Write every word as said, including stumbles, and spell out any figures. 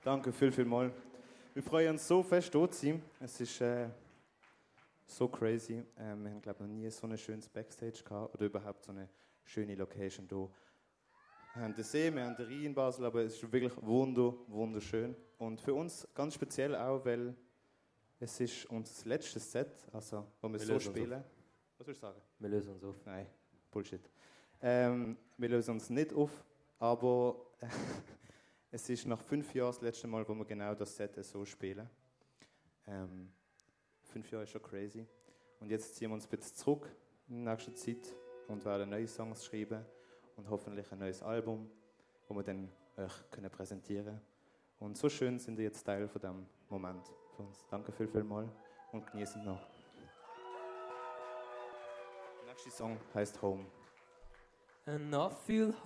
Danke viel, viel mal. Wir freuen uns so fest, dort zu sein. Es ist äh, so crazy. Äh, wir haben, glaube ich, noch nie so ein schönes Backstage gehabt oder überhaupt so eine schöne Location hier. Wir haben den See, wir haben den Rhein in Basel, aber es ist wirklich wunder, wunderschön. Und für uns ganz speziell auch, weil es ist unser letztes Set, also wo wir, wir so spielen. Was willst du sagen? Wir lösen uns auf. Nein, Bullshit. Ähm, wir lösen uns nicht auf, aber äh, es ist nach fünf Jahren das letzte Mal, wo wir genau das Set so spielen. Ähm, fünf Jahre ist schon crazy. Und jetzt ziehen wir uns ein bisschen zurück in der nächsten Zeit und werden neue Songs schreiben und hoffentlich ein neues Album, das wir dann euch können präsentieren können. Und so schön sind ihr jetzt Teil von diesem Moment für uns. Danke viel, viel mal und genießen noch. Der nächste Song heißt Home. And I feel